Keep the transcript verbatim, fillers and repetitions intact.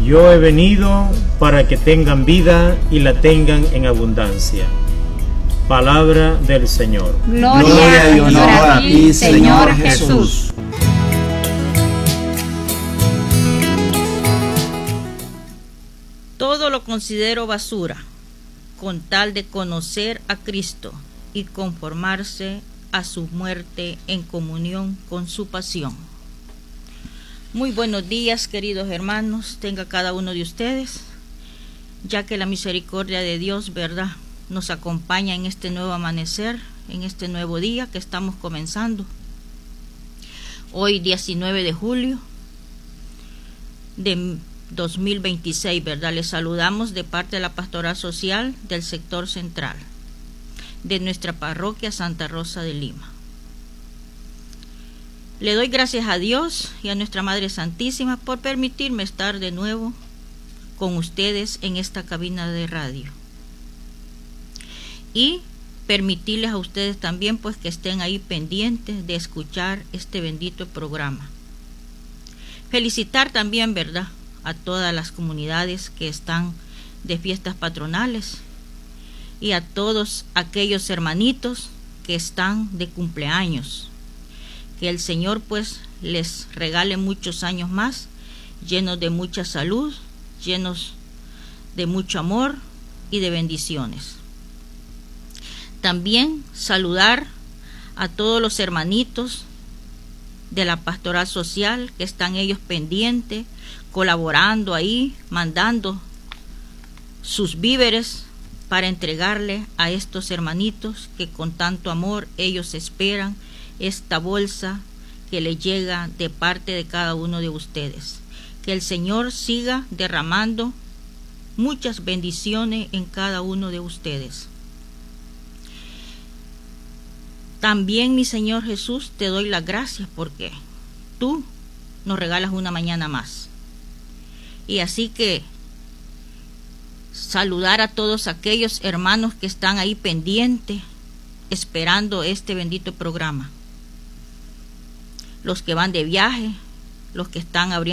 Yo he venido para que tengan vida y la tengan en abundancia. Palabra del Señor. Gloria, Gloria y honor a ti, Señor Jesús. Todo lo considero basura, con tal de conocer a Cristo y conformarse a su muerte en comunión con su pasión. Muy buenos días, queridos hermanos, tenga cada uno de ustedes, ya que la misericordia de Dios, verdad, nos acompaña en este nuevo amanecer, en este nuevo día que estamos comenzando. Hoy, diecinueve de julio de dos mil veintiséis, ¿verdad? Les saludamos de parte de la Pastoral Social del sector central de nuestra parroquia Santa Rosa de Lima. Le doy gracias a Dios y a nuestra Madre Santísima por permitirme estar de nuevo con ustedes en esta cabina de radio y permitirles a ustedes también pues que estén ahí pendientes de escuchar este bendito programa. Felicitar también, ¿verdad?, a todas las comunidades que están de fiestas patronales y a todos aquellos hermanitos que están de cumpleaños. Que el Señor pues les regale muchos años más, llenos de mucha salud, llenos de mucho amor y de bendiciones. También saludar a todos los hermanitos de la Pastoral Social que están ellos pendientes, colaborando ahí, mandando sus víveres para entregarle a estos hermanitos que con tanto amor ellos esperan esta bolsa que les llega de parte de cada uno de ustedes. Que el Señor siga derramando muchas bendiciones en cada uno de ustedes. También, mi Señor Jesús, te doy las gracias porque tú nos regalas una mañana más. Y así que saludar a todos aquellos hermanos que están ahí pendientes, esperando este bendito programa. Los que van de viaje, los que están abriendo